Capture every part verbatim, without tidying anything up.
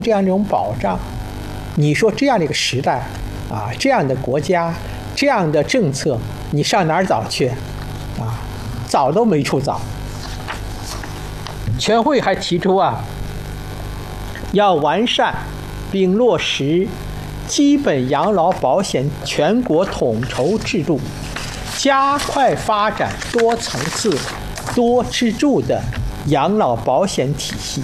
这样一种保障。你说这样的一个时代啊，这样的国家，这样的政策，你上哪儿找去啊？找都没处找。全会还提出啊，要完善并落实基本养老保险全国统筹制度，加快发展多层次、多支柱的养老保险体系。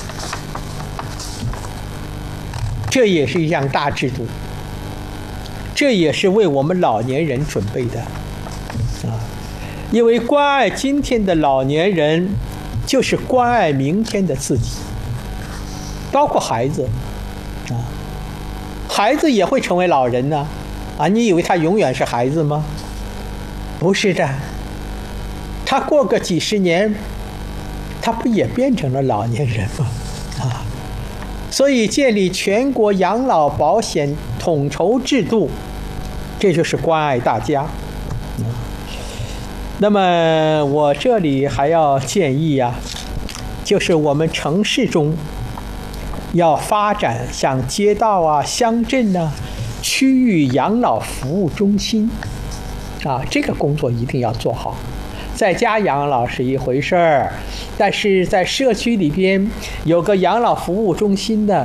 这也是一项大制度，这也是为我们老年人准备的啊！因为关爱今天的老年人，就是关爱明天的自己，包括孩子啊，孩子也会成为老人呢啊！你以为他永远是孩子吗？不是的，他过个几十年，他不也变成了老年人吗？啊！所以建立全国养老保险统筹制度，这就是关爱大家。那么我这里还要建议啊，就是我们城市中要发展像街道啊、乡镇啊、区域养老服务中心啊，这个工作一定要做好。在家养老是一回事儿，但是在社区里边有个养老服务中心呢，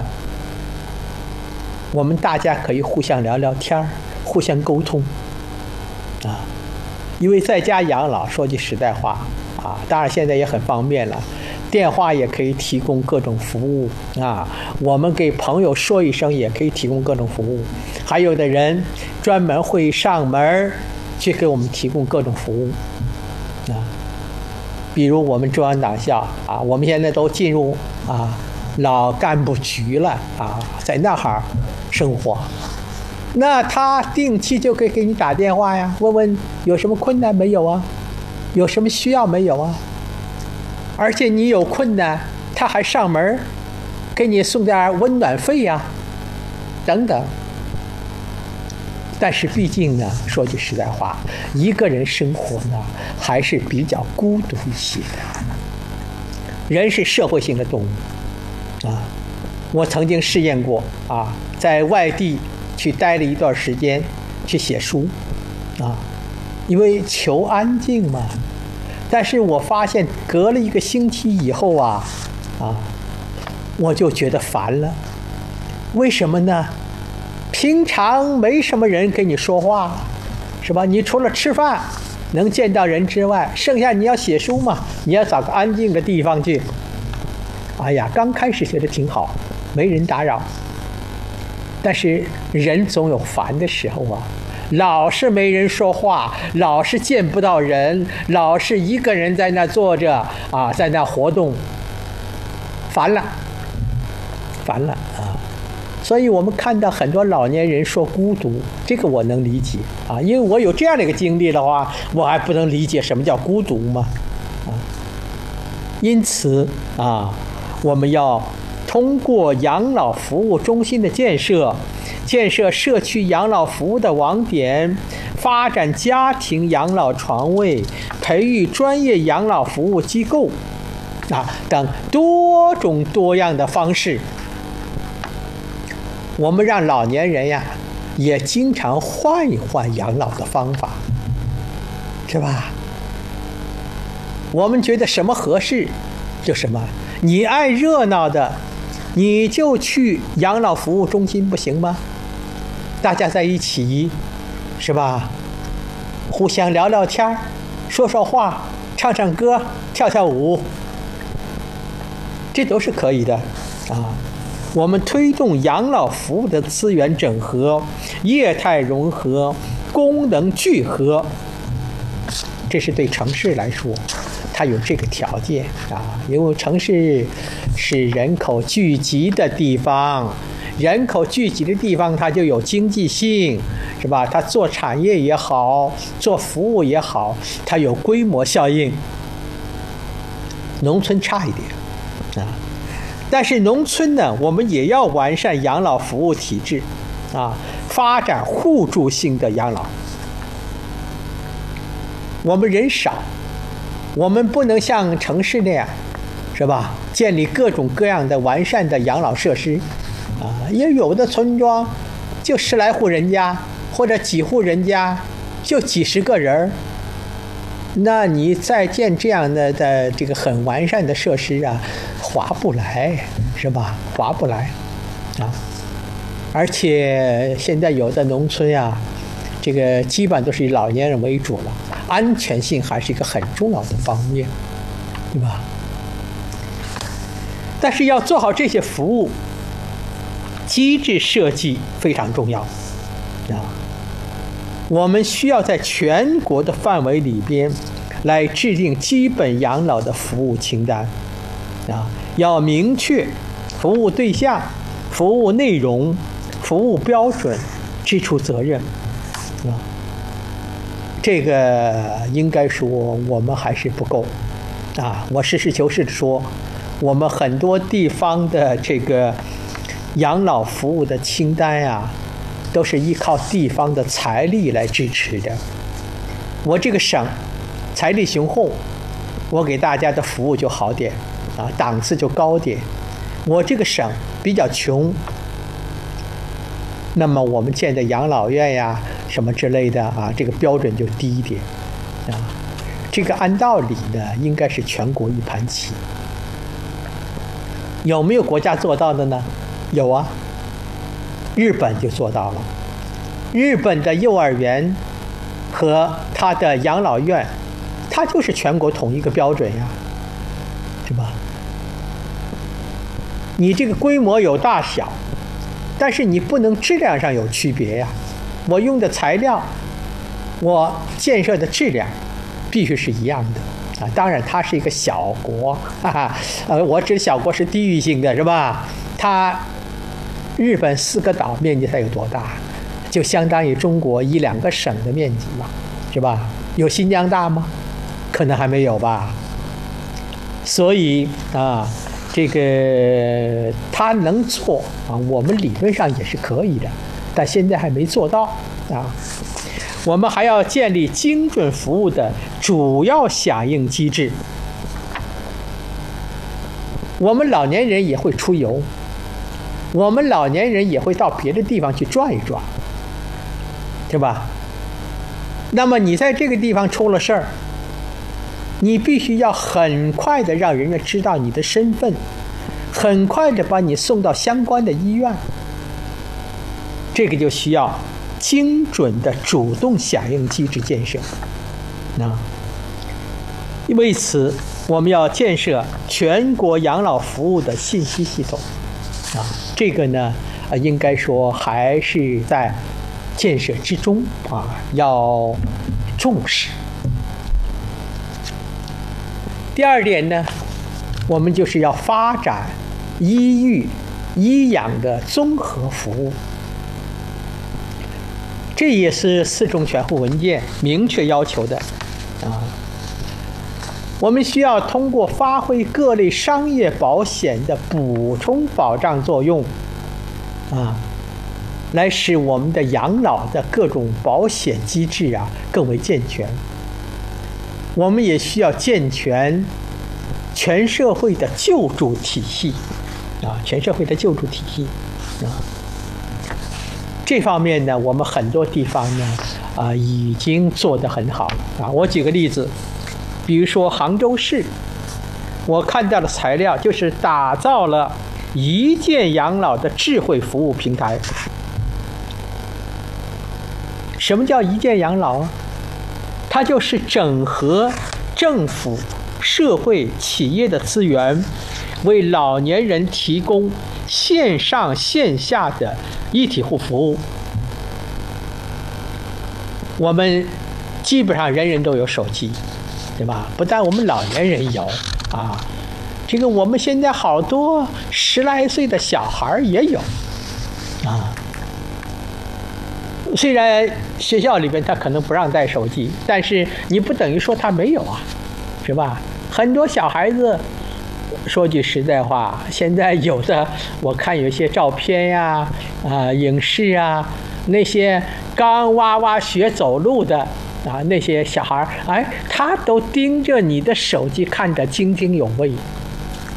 我们大家可以互相聊聊天，互相沟通啊。因为在家养老，说句实在话啊，当然现在也很方便了，电话也可以提供各种服务啊。我们给朋友说一声，也可以提供各种服务。还有的人专门会上门去给我们提供各种服务。啊，比如我们中央党校啊，我们现在都进入啊老干部局了啊，在那儿生活，那他定期就可以给你打电话呀，问问有什么困难没有啊，有什么需要没有啊，而且你有困难，他还上门给你送点温暖费呀，等等。但是毕竟呢，说句实在话，一个人生活呢还是比较孤独一些的。人是社会性的动物啊，我曾经试验过啊，在外地去待了一段时间，去写书啊，因为求安静嘛。但是我发现隔了一个星期以后啊，啊，我就觉得烦了。为什么呢？平常没什么人跟你说话，是吧？你除了吃饭能见到人之外，剩下你要写书嘛，你要找个安静的地方去。哎呀，刚开始觉得挺好，没人打扰。但是人总有烦的时候啊，老是没人说话，老是见不到人，老是一个人在那坐着啊，在那活动，烦了，烦了啊！所以我们看到很多老年人说孤独，这个我能理解啊，因为我有这样的一个经历的话，我还不能理解什么叫孤独吗？啊，因此啊，我们要通过养老服务中心的建设，建设社区养老服务的网点，发展家庭养老床位，培育专业养老服务机构啊等多种多样的方式。我们让老年人呀，也经常换一换养老的方法，是吧？我们觉得什么合适，就什么。你爱热闹的，你就去养老服务中心，不行吗？大家在一起，是吧？互相聊聊天，说说话，唱唱歌，跳跳舞，这都是可以的啊。我们推动养老服务的资源整合、业态融合、功能聚合，这是对城市来说，它有这个条件啊。因为城市是人口聚集的地方，人口聚集的地方，它就有经济性，是吧？它做产业也好，做服务也好，它有规模效应。农村差一点啊。但是农村呢，我们也要完善养老服务体制啊，发展互助性的养老。我们人少，我们不能像城市那样是吧？建立各种各样的完善的养老设施，啊，因为有的村庄就十来户人家，或者几户人家就几十个人，那你再建这样的的这个很完善的设施啊，划不来，是吧？划不来，啊，而且现在有的农村呀，这个基本都是以老年人为主了，安全性还是一个很重要的方面，对吧？但是要做好这些服务，机制设计非常重要啊。我们需要在全国的范围里边来制定基本养老的服务清单啊，要明确服务对象、服务内容、服务标准、支出责任啊。这个应该说我们还是不够啊。我实事求是的说，我们很多地方的这个养老服务的清单啊，都是依靠地方的财力来支持的。我这个省财力雄厚，我给大家的服务就好点啊，档次就高点。我这个省比较穷，那么我们建的养老院呀什么之类的啊，这个标准就低一点啊。这个按道理呢，应该是全国一盘棋。有没有国家做到的呢？有啊，日本就做到了。日本的幼儿园和它的养老院，它就是全国统一个标准呀，是吧？你这个规模有大小，但是你不能质量上有区别呀。我用的材料，我建设的质量，必须是一样的。啊，当然它是一个小国，哈哈，呃，我指小国是地域性的，是吧？它日本四个岛面积才有多大？就相当于中国一两个省的面积嘛，是吧？有新疆大吗？可能还没有吧。所以啊，这个它能做啊，我们理论上也是可以的，但现在还没做到啊。我们还要建立精准服务的主要响应机制。我们老年人也会出游，我们老年人也会到别的地方去转一转，对吧？那么你在这个地方出了事儿，你必须要很快的让人家知道你的身份，很快的把你送到相关的医院。这个就需要精准的主动响应机制建设。啊，为此我们要建设全国养老服务的信息系统。啊，这个呢，呃，应该说还是在建设之中啊，要重视。第二点呢，我们就是要发展医育、医养的综合服务。这也是四中全会文件明确要求的啊。我们需要通过发挥各类商业保险的补充保障作用啊，来使我们的养老的各种保险机制啊更为健全。我们也需要健全全社会的救助体系啊，全社会的救助体系啊。这方面呢，我们很多地方呢，啊、呃，已经做得很好了啊。我举个例子，比如说杭州市，我看到的材料就是打造了一键养老的智慧服务平台。什么叫一键养老啊？它就是整合政府、社会、企业的资源，为老年人提供线上线下的一体户服务。我们基本上人人都有手机，对吧？不但我们老年人有啊，这个我们现在好多十来岁的小孩也有啊。虽然学校里边他可能不让带手机，但是你不等于说他没有啊，是吧？很多小孩子，说句实在话，现在有的我看有些照片呀、啊、呃、影视啊，那些刚哇哇学走路的啊，那些小孩，哎，他都盯着你的手机看得津津有味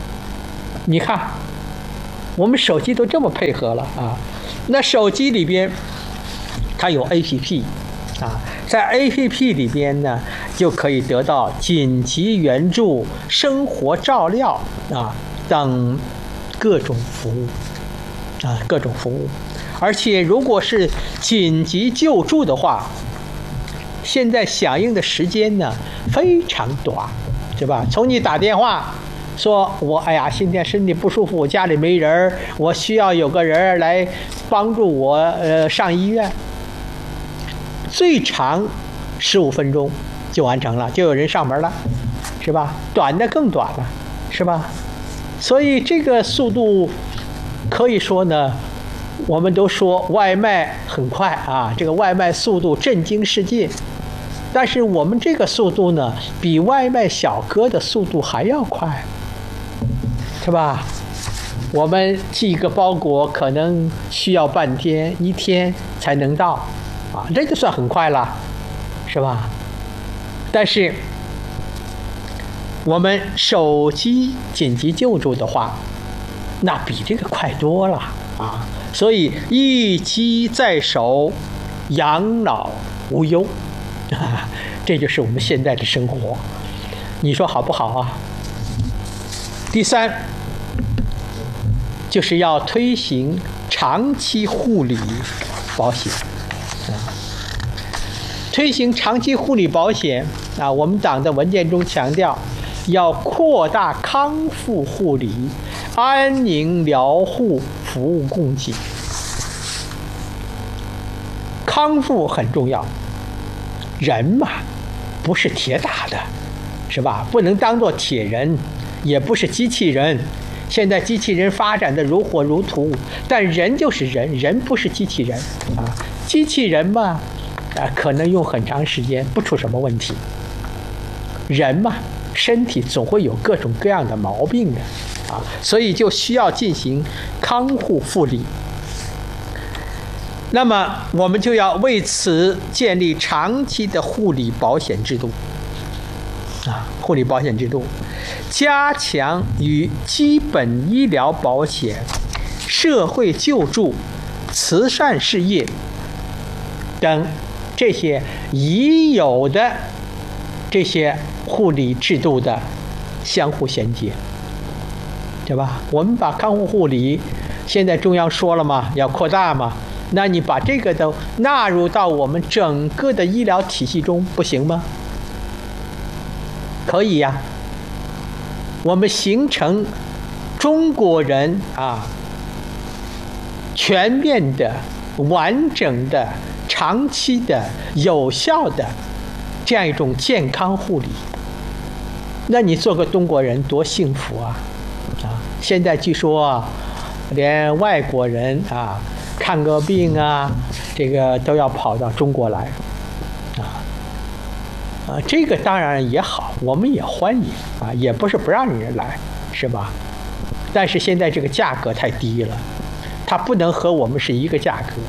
你看，我们手机都这么配合了啊，那手机里边它有 A P P 啊，在 A P P 里边呢，就可以得到紧急援助、生活照料啊等各种服务啊，各种服务。而且如果是紧急救助的话，现在响应的时间呢非常短，是吧？从你打电话说我哎呀，今天身体不舒服，我家里没人，我需要有个人来帮助我呃上医院，最长十五分钟就完成了，就有人上门了，是吧？短的更短了，是吧？所以这个速度可以说呢，我们都说外卖很快啊，这个外卖速度震惊世界。但是我们这个速度呢，比外卖小哥的速度还要快，是吧？我们寄一个包裹可能需要半天、一天才能到，啊，这就算很快了，是吧？但是我们手机紧急救助的话，那比这个快多了啊！所以一机在手，养老无忧。啊，这就是我们现在的生活，你说好不好啊？第三，就是要推行长期护理保险啊，推行长期护理保险啊，我们党的文件中强调，要扩大康复护理、安宁疗护服务供给，康复很重要。人嘛，不是铁打的，是吧？不能当作铁人，也不是机器人。现在机器人发展的如火如荼，但人就是人，人不是机器人啊。机器人嘛，啊，可能用很长时间不出什么问题。人嘛，身体总会有各种各样的毛病的啊，所以就需要进行康复护理。那么我们就要为此建立长期的护理保险制度啊，护理保险制度，加强与基本医疗保险、社会救助、慈善事业等这些已有的这些护理制度的相互衔接，对吧？我们把康复护理，现在中央说了嘛，要扩大嘛。那你把这个都纳入到我们整个的医疗体系中，不行吗？可以呀。我们形成中国人啊全面的、完整的、长期的、有效的这样一种健康护理。那你做个中国人多幸福啊！啊，现在据说连外国人啊。看个病啊，这个都要跑到中国来，啊，啊，这个当然也好，我们也欢迎啊，也不是不让人来，是吧？但是现在这个价格太低了，它不能和我们是一个价格，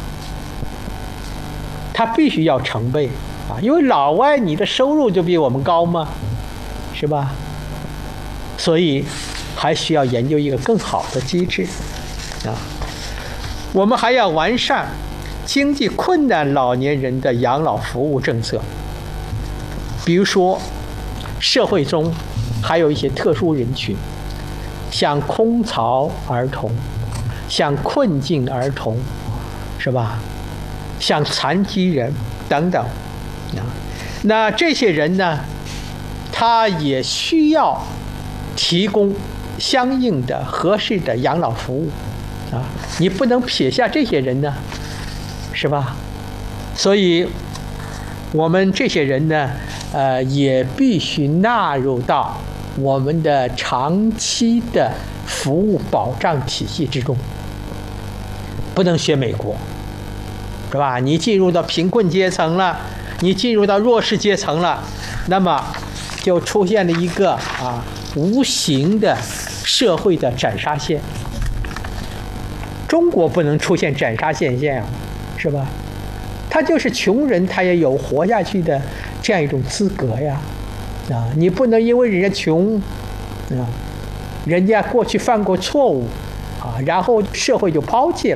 它必须要成倍啊，因为老外你的收入就比我们高嘛，是吧？所以还需要研究一个更好的机制啊。我们还要完善经济困难老年人的养老服务政策，比如说社会中还有一些特殊人群，像空巢儿童、像困境儿童，是吧？像残疾人等等啊，那这些人呢，他也需要提供相应的合适的养老服务。啊，你不能撇下这些人呢，是吧？所以，我们这些人呢，呃，也必须纳入到我们的长期的服务保障体系之中。不能学美国，是吧？你进入到贫困阶层了，你进入到弱势阶层了，那么就出现了一个啊无形的社会的斩杀线。中国不能出现斩杀现象啊，是吧？他就是穷人，他也有活下去的这样一种资格呀，啊，你不能因为人家穷，啊， 人家过去犯过错误，啊，然后社会就抛弃了。